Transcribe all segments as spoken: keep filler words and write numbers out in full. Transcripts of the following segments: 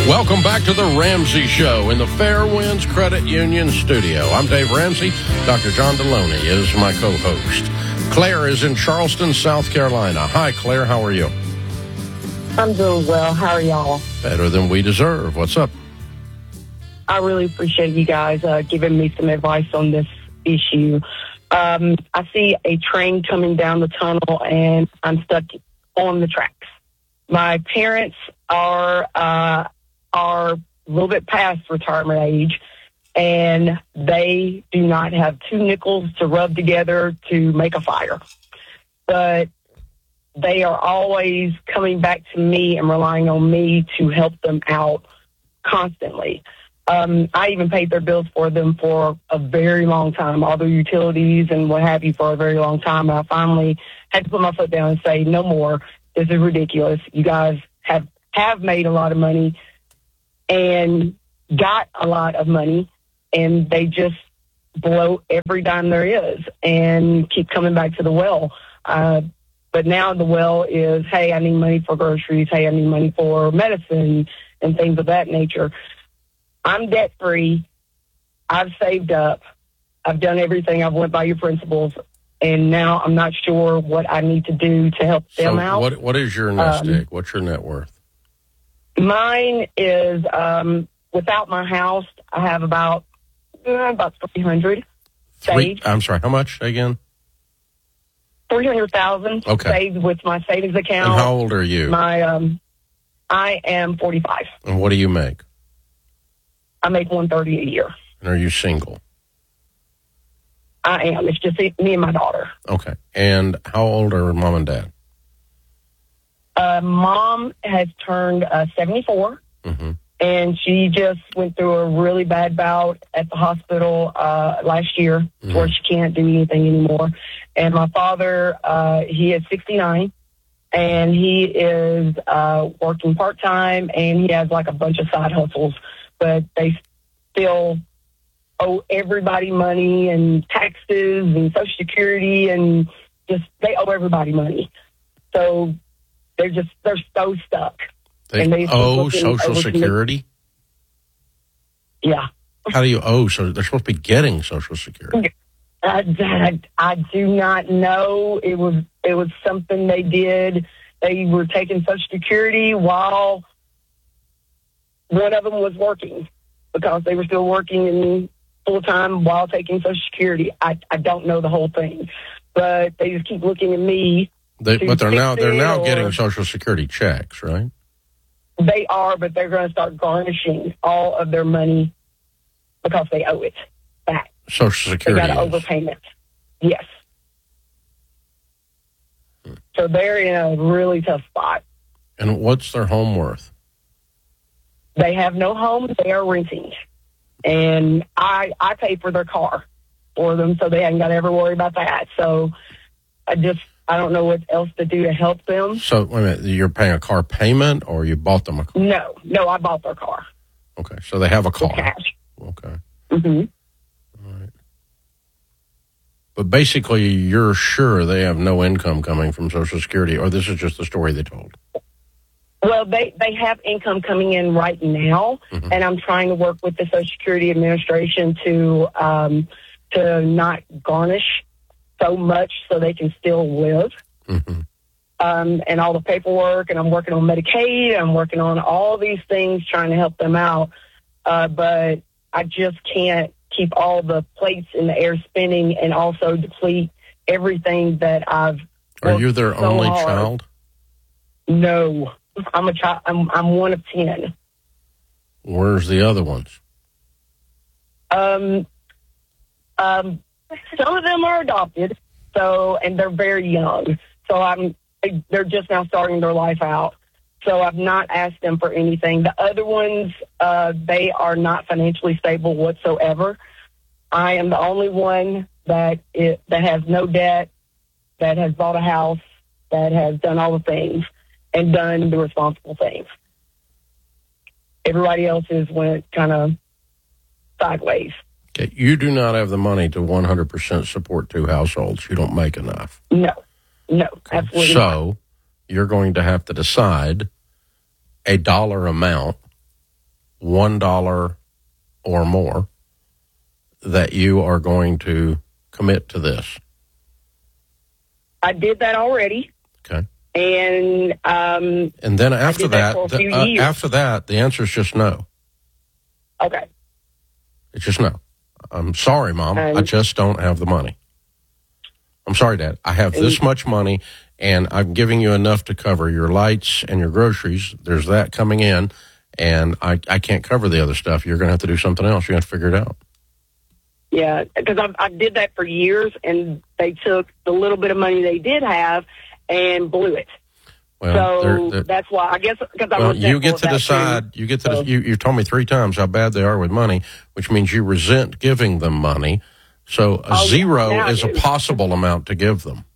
Welcome back to the Ramsey Show in the Fairwinds Credit Union studio. I'm Dave Ramsey. Doctor John Deloney is my co-host. Claire is in Charleston, South Carolina. Hi, Claire. How are you? I'm doing well. How are y'all? Better than we deserve. What's up? I really appreciate you guys uh, giving me some advice on this issue. Um, I see a train coming down the tunnel, and I'm stuck on the tracks. My parents are uh, are a little bit past retirement age, and they do not have two nickels to rub together to make a fire. But they are always coming back to me and relying on me to help them out constantly. Um, I even paid their bills for them for a very long time, all their utilities and what have you for a very long time. And I finally had to put my foot down and say, no more. This is ridiculous. You guys have, have made a lot of money and got a lot of money, and they just blow every dime there is and keep coming back to the well. Uh, but now the well is, hey, I need money for groceries. Hey, I need money for medicine and things of that nature. I'm debt-free. I've saved up. I've done everything. I've went by your principles, and now I'm not sure what I need to do to help So them out. what, what is your nest Um, egg? What's your net worth? Mine is, um, without my house, I have about uh, about three hundred Three, saved. I'm sorry, how much again? three hundred thousand Okay. saved with my savings account. And how old are you? My, um, I am forty-five. And what do you make? I make one hundred thirty a year. And are you single? I am. It's just me and my daughter. Okay. And how old are mom and dad? Uh, mom has turned uh, seventy-four, Mm-hmm. and she just went through a really bad bout at the hospital uh, last year, Mhm. where she can't do anything anymore. And my father, uh, he is sixty-nine, and he is uh, working part-time, and he has like a bunch of side hustles, but they still owe everybody money and taxes and Social Security, and just they owe everybody money. So they're just, they're so stuck. They, And they owe looking Social over to me. Security? Yeah. How do you owe? So they're supposed to be getting Social Security. I, I, I do not know. It was, it was something they did. They were taking Social Security while one of them was working, because they were still working in full time while taking Social Security. I, I don't know the whole thing, but they just keep looking at me. They, to but they're fix now they're it, now or- getting Social Security checks, right? They are, but they're going to start garnishing all of their money because they owe it back. Social They Security. got an is. overpayment. Yes. So they're in a really tough spot. And what's their home worth? They have no home. They are renting. And I I pay for their car for them, so they haven't got to ever worry about that. So I just, I don't know what else to do to help them. So wait a minute, you're paying a car payment, or you bought them a car? No, no, I bought their car Okay, so they have a with car. cash. Okay, hmm all right. But basically, you're sure they have no income coming from Social Security, or this is just the story they told? Well, they, they have income coming in right now, Mhm. and I'm trying to work with the Social Security Administration to um, to not garnish so much so they can still live. Mm-hmm. Um, and all the paperwork, and I'm working on Medicaid, I'm working on all these things trying to help them out. Uh, but I just can't keep all the plates in the air spinning and also deplete everything that I've Are worked you their so only hard. child? No. I'm a child. I'm, I'm one of ten. Where's the other ones? Um, um, some of them are adopted, so, and they're very young. So I'm, they're just now starting their life out. So I've not asked them for anything. The other ones, uh, they are not financially stable whatsoever. I am the only one that it, that has no debt, that has bought a house, that has done all the things and done the responsible things. Everybody else has went kind of sideways. Okay, you do not have the money to one hundred percent support two households. You don't make enough. No, no, absolutely not. So you're going to have to decide a dollar amount one dollar or more that you are going to commit to this? I did that already. Okay. And um, and then after that, that the, uh, after that, the answer is just no. Okay. It's just no. I'm sorry, Mom. Um, I just don't have the money. I'm sorry, Dad. I have this much money, and I'm giving you enough to cover your lights and your groceries. There's that coming in, and I, I can't cover the other stuff. You're going to have to do something else. You're going to have to figure it out. Yeah, because I, I did that for years, and they took the little bit of money they did have and blew it. Well, so they're, they're, that's why I guess because I well, you get to decide. Too. You get to. So, you you told me three times how bad they are with money, which means you resent giving them money. So a oh, zero yeah, is a possible amount to give them.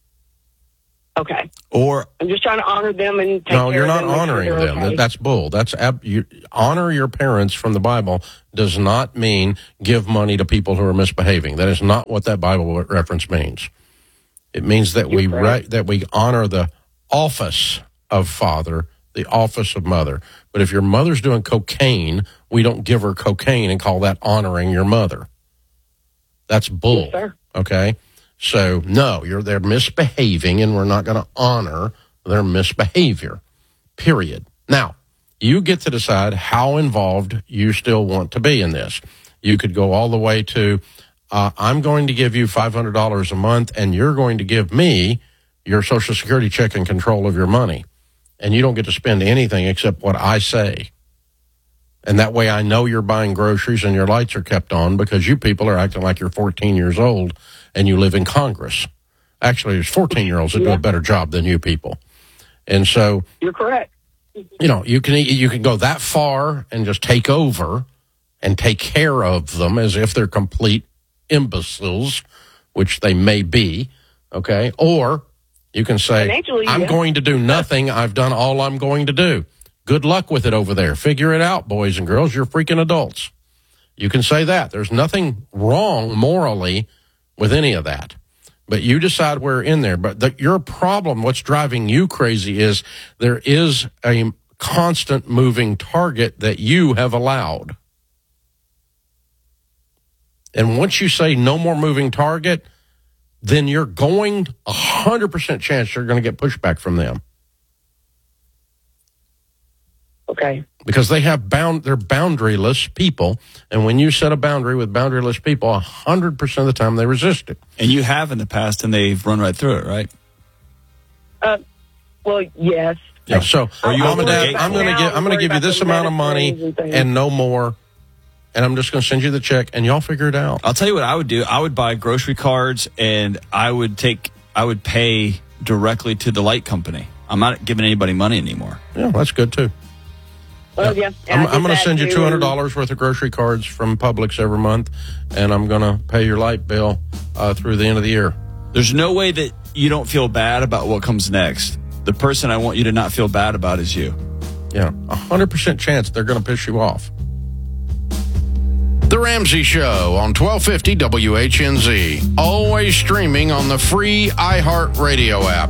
Okay. Or I'm just trying to honor them and take no, care you're of not them honoring sure them. Okay. That's bull. That's ab, you, honor your parents from the Bible does not mean give money to people who are misbehaving. That is not what that Bible reference means. It means that you're we right. that we honor the office of father, the office of mother. But if your mother's doing cocaine, we don't give her cocaine and call that honoring your mother. That's bull. Yes, sir. Okay. So, no, you're they're misbehaving, and we're not going to honor their misbehavior, period. Now, you get to decide how involved you still want to be in this. You could go all the way to, uh, I'm going to give you five hundred dollars a month, and you're going to give me your Social Security check and control of your money, and you don't get to spend anything except what I say. And that way I know you're buying groceries and your lights are kept on because you people are acting like you're fourteen years old and you live in Congress. Actually, there's fourteen-year-olds that yeah. do a better job than you people. And so... You're correct. You know, you can you can go that far and just take over and take care of them as if they're complete imbeciles, which they may be, okay? Or you can say, I'm yeah. going to do nothing. I've done all I'm going to do. Good luck with it over there. Figure it out, boys and girls. You're freaking adults. You can say that. There's nothing wrong morally with any of that. But you decide where in there. But the, your problem, what's driving you crazy, is there is a constant moving target that you have allowed. And once you say no more moving target, then you're going a one hundred percent chance you're going to get pushback from them. Okay. Because they have bound, they're boundaryless people, and when you set a boundary with boundaryless people, a hundred percent of the time they resist it. And you have in the past, and they've run right through it, right? Uh, well, yes. Yeah. So, you Mom and Dad, I'm going to give, I'm going to give you this amount of money and no more, and I'm just going to send you the check, and y'all figure it out. I'll tell you what I would do. I would buy grocery cards, and I would take, I would pay directly to the light company. I'm not giving anybody money anymore. Yeah, that's good too. Well, yeah. yeah I'm, I'm going to send you two hundred dollars worth of grocery cards from Publix every month, and I'm going to pay your light bill uh, through the end of the year. There's no way that you don't feel bad about what comes next. The person I want you to not feel bad about is you. Yeah, a one hundred percent chance they're going to piss you off. The Ramsey Show on twelve fifty W H N Z. Always streaming on the free iHeartRadio app.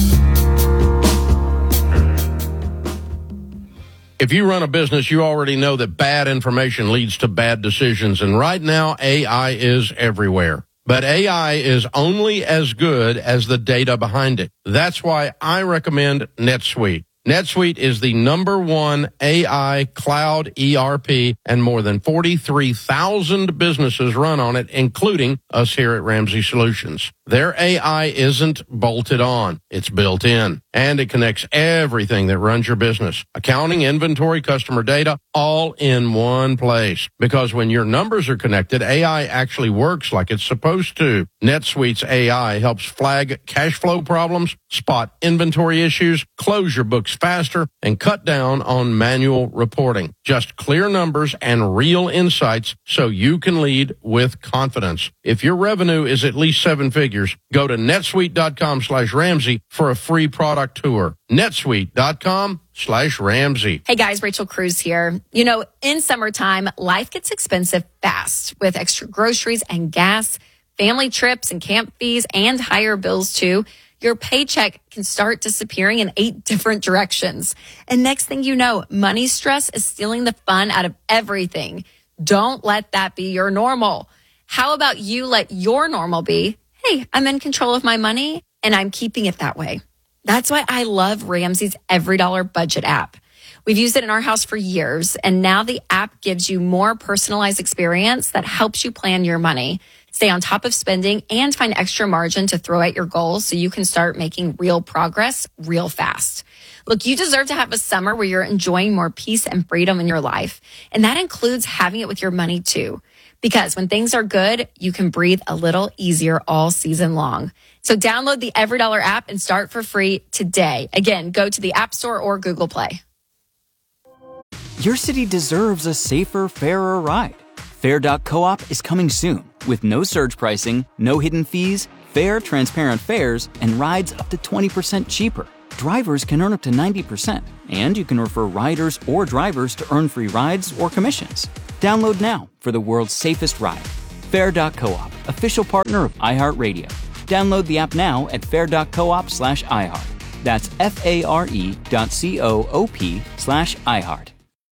If you run a business, you already know that bad information leads to bad decisions. And right now, A I is everywhere. But A I is only as good as the data behind it. That's why I recommend NetSuite. NetSuite is the number one A I cloud E R P, and more than forty-three thousand businesses run on it, including us here at Ramsey Solutions. Their A I isn't bolted on. It's built in, and it connects everything that runs your business. Accounting, inventory, customer data, all in one place. Because when your numbers are connected, A I actually works like it's supposed to. NetSuite's A I helps flag cash flow problems, spot inventory issues, close your books faster, and cut down on manual reporting. Just clear numbers and real insights so you can lead with confidence. If your revenue is at least seven figures, go to netsuite.com slash Ramsey for a free product tour. netsuite.com slash Ramsey. Hey guys, Rachel Cruz here. You know, in summertime, life gets expensive fast with extra groceries and gas, family trips and camp fees, and higher bills too. your paycheck can start disappearing in eight different directions. And next thing you know, money stress is stealing the fun out of everything. Don't let that be your normal. How about you let your normal be, hey, I'm in control of my money and I'm keeping it that way. That's why I love Ramsey's Every Dollar Budget app. We've used it in our house for years, and now the app gives you more personalized experience that helps you plan your money, stay on top of spending, and find extra margin to throw at your goals so you can start making real progress real fast. Look, you deserve to have a summer where you're enjoying more peace and freedom in your life, and that includes having it with your money too. Because when things are good, you can breathe a little easier all season long. So download the Every Dollar app and start for free today. Again, go to the App Store or Google Play. Your city deserves a safer, fairer ride. Fair dot coop is coming soon with no surge pricing, no hidden fees, fair, transparent fares, and rides up to twenty percent cheaper. Drivers can earn up to ninety percent, and you can refer riders or drivers to earn free rides or commissions. Download now for the world's safest ride. Fair dot coop, official partner of iHeartRadio. Download the app now at fair dot coop slash iHeart. That's F-A-R-E dot C-O-O-P slash iHeart.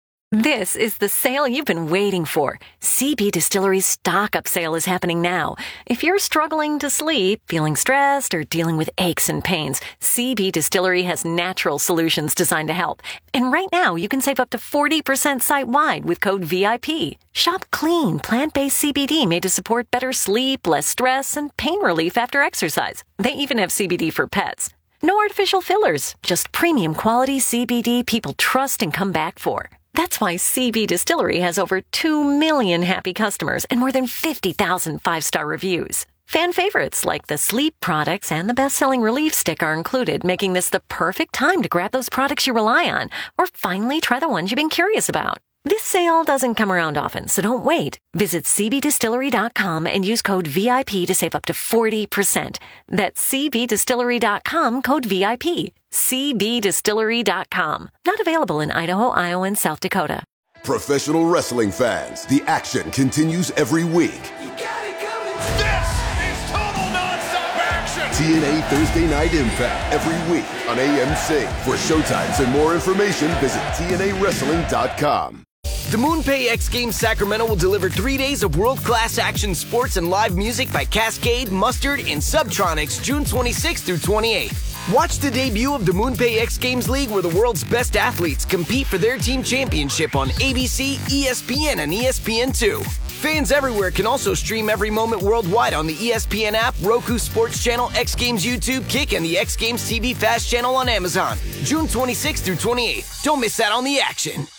This is the sale you've been waiting for. C B Distillery's stock-up sale is happening now. If you're struggling to sleep, feeling stressed, or dealing with aches and pains, C B Distillery has natural solutions designed to help. And right now, you can save up to forty percent site-wide with code V I P. Shop clean, plant-based C B D made to support better sleep, less stress, and pain relief after exercise. They even have C B D for pets. No artificial fillers, just premium quality C B D people trust and come back for. That's why C B Distillery has over two million happy customers and more than fifty thousand five-star reviews. Fan favorites like the sleep products and the best-selling Relief Stick are included, making this the perfect time to grab those products you rely on or finally try the ones you've been curious about. This sale doesn't come around often, so don't wait. Visit C B distillery dot com and use code V I P to save up to forty percent. That's C B distillery dot com, code V I P. C B distillery dot com. Not available in Idaho, Iowa, and South Dakota. Professional wrestling fans, the action continues every week. You got it coming. This is total nonstop action. T N A Thursday Night Impact every week on A M C. For showtimes and more information, visit T N A wrestling dot com. The MoonPay X Games Sacramento will deliver three days of world-class action sports and live music by Cascade, Mustard, and Subtronics June twenty-sixth through twenty-eighth. Watch the debut of the MoonPay X Games League where the world's best athletes compete for their team championship on A B C, E S P N, and E S P N two. Fans everywhere can also stream every moment worldwide on the E S P N app, Roku Sports Channel, X Games YouTube, Kick, and the X Games T V Fast channel on Amazon. June twenty-sixth through twenty-eighth. Don't miss out on the action.